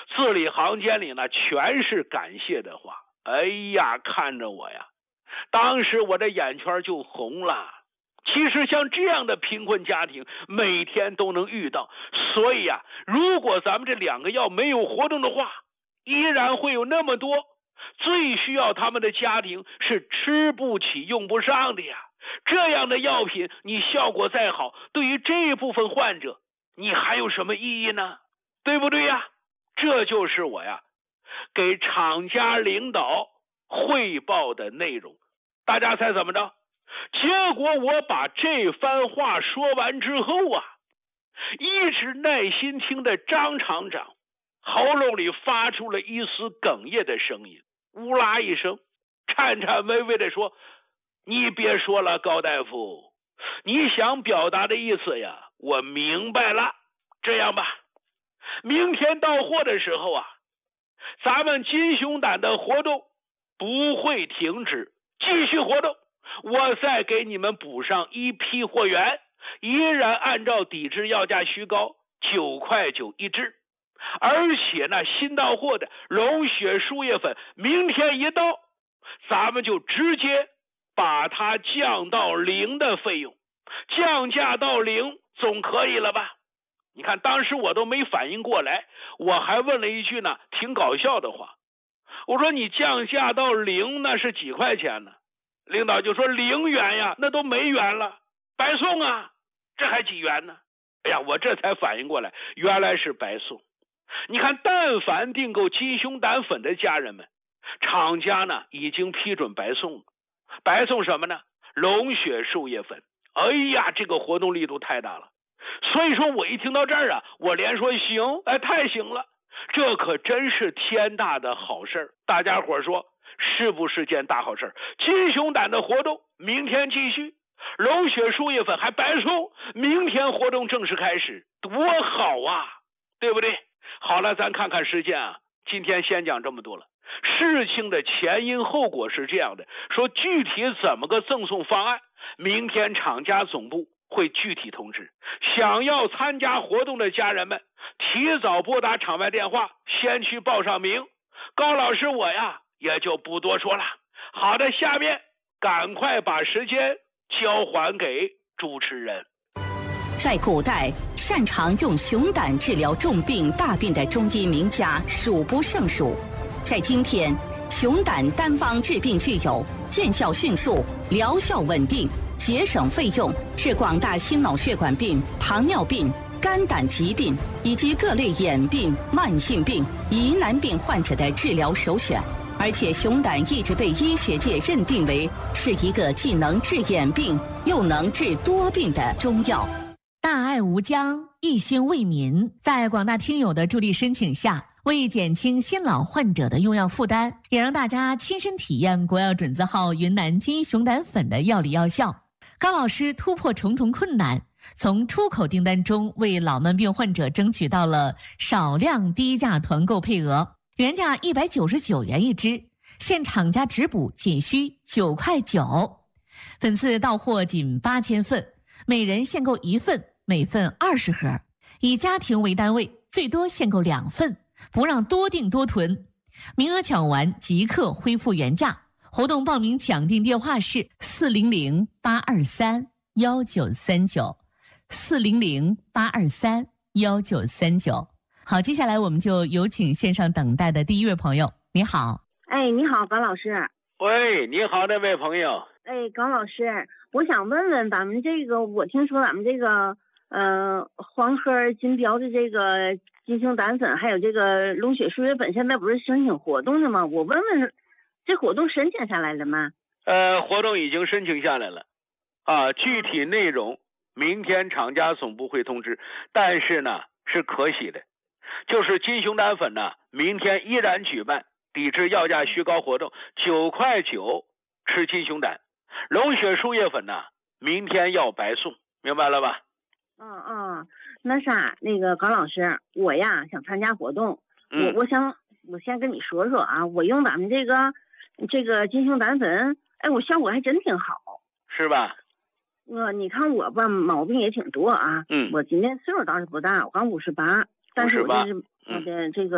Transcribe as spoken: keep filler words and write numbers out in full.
字里行间里呢全是感谢的话。哎呀，看着我呀，当时我的眼圈就红了。其实像这样的贫困家庭每天都能遇到，所以啊，如果咱们这两个药没有活动的话，依然会有那么多最需要他们的家庭是吃不起用不上的呀。这样的药品你效果再好，对于这一部分患者你还有什么意义呢？对不对呀？这就是我呀给厂家领导汇报的内容。大家猜怎么着？结果我把这番话说完之后啊，一直耐心听的张厂长喉咙里发出了一丝哽咽的声音，呜啦一声，颤颤巍巍地说：你别说了，高大夫，你想表达的意思呀我明白了。这样吧，明天到货的时候啊，咱们金熊胆的活动不会停止，继续活动。我再给你们补上一批货源，依然按照抵制药价虚高九块九一支。而且呢，新到货的龙血输液粉明天一到，咱们就直接把它降到零的费用，降价到零总可以了吧？你看当时我都没反应过来，我还问了一句呢挺搞笑的话，我说你降价到零那是几块钱呢？领导就说零元呀，那都没元了，白送啊，这还几元呢？哎呀，我这才反应过来，原来是白送。你看，但凡订购金熊胆粉的家人们，厂家呢已经批准白送了。白送什么呢？龙血输液粉。哎呀，这个活动力度太大了。所以说我一听到这儿啊，我连说行，哎，太行了，这可真是天大的好事。大家伙说是不是件大好事？金熊胆的活动明天继续，龙血输液粉还白送，明天活动正式开始，多好啊，对不对？好了，咱看看时间啊，今天先讲这么多了。事情的前因后果是这样的，说具体怎么个赠送方案，明天厂家总部会具体通知。想要参加活动的家人们，提早拨打场外电话，先去报上名。高老师我呀也就不多说了。好的，下面赶快把时间交还给主持人。 在古代，擅长用熊胆治疗重病大病的中医名家数不胜数。在今天，熊胆单方治病具有见效迅速、疗效稳定、节省费用，是广大心脑血管病、糖尿病、肝胆疾病以及各类眼病、慢性病、疑难病患者的治疗首选。而且熊胆一直被医学界认定为是一个既能治眼病又能治多病的中药。 大爱无疆，一心为民，在广大听友的助力申请下，为减轻新老患者的用药负担，也让大家亲身体验国药准字号云南金熊胆粉的药理药效。高老师突破重重困难，从出口订单中为老慢病患者争取到了少量低价团购配额，原价一百九十九元一支，现厂家直补仅需九块九，本次到货仅八千份，每人限购一份，每份二十盒，以家庭为单位，最多限购两份，不让多订多囤，名额抢完即刻恢复原价。活动报名抢订电话是四零零八二三幺九三九，四零零八二三幺九三九。好，接下来我们就有请线上等待的第一位朋友。你好。 哎，你好，高老师。 喂，你好，这位朋友。 哎，高老师，我想问问咱们这个，我听说咱们这个呃黄盒金标的这个金熊胆粉，还有这个龙血输液粉，现在不是申请活动了吗？我问问，这活动申请下来了吗？ 呃，活动已经申请下来了，啊，具体内容明天厂家总部会通知。但是呢，是可喜的，就是金熊胆粉呢，明天依然举办抵制药价虚高活动，九块九吃金熊胆。龙血输液粉呢，明天要白送，明白了吧？ 嗯嗯，那啥，那个高老师，我呀想参加活动， 嗯、 我我想我先跟你说说啊，我用咱们这个这个金熊胆粉，哎，我效果还真挺好， 是吧？ 呃，你看我吧，毛病也挺多啊， 嗯， 我今年岁数倒是不大，我刚五十八，但是我就是我的这个。